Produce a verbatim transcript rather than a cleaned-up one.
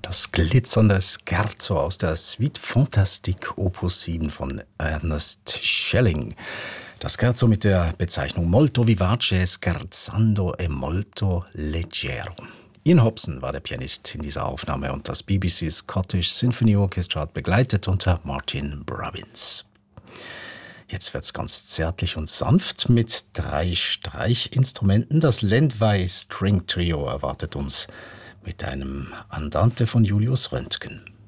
Das glitzernde Scherzo aus der Suite Fantastique Opus sieben von Ernest Schelling. Das Scherzo mit der Bezeichnung Molto vivace scherzando e molto leggero. Ian Hobson war der Pianist in dieser Aufnahme und das B B C Scottish Symphony Orchestra hat begleitet unter Martin Robbins. Jetzt wird's ganz zärtlich und sanft mit drei Streichinstrumenten. Das Lendvai String Trio erwartet uns mit einem Andante von Julius Röntgen.